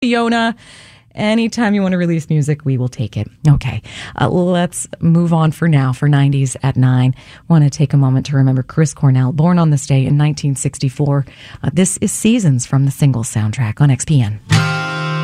Fiona. Anytime you want to release music, we will take it. Okay, let's move on for now. For 90s at 9, want to take a moment to remember Chris Cornell, born on this day in 1964. This is Seasons from the Singles soundtrack on XPN.